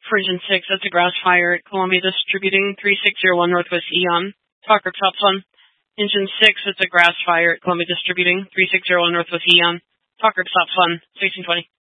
For engine 6, that's a grass fire at Columbia Distributing, 3601 Northwest Eon. Talker Top Fun. Engine 6, it's a grass fire at Columbia Distributing, 3601 Northwest Eon. Talker Top Fun, 1620.